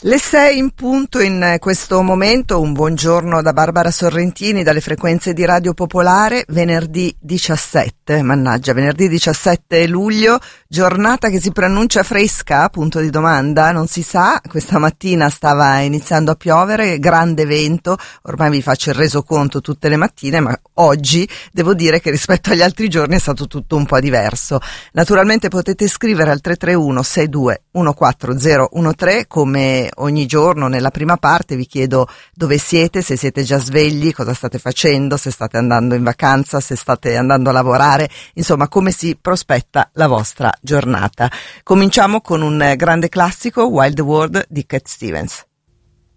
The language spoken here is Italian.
Le 6 in punto in questo momento, un buongiorno da Barbara Sorrentini dalle frequenze di Radio Popolare, venerdì 17 luglio, giornata che si preannuncia fresca, punto di domanda, non si sa, questa mattina stava iniziando a piovere, grande vento, ormai vi faccio il resoconto tutte le mattine, ma oggi devo dire che rispetto agli altri giorni è stato tutto un po' diverso. Naturalmente potete scrivere al 331 62 14013 come ogni giorno. Nella prima parte vi chiedo dove siete, se siete già svegli, cosa state facendo, se state andando in vacanza, se state andando a lavorare, insomma come si prospetta la vostra giornata. Cominciamo con un grande classico, Wild World di Cat Stevens.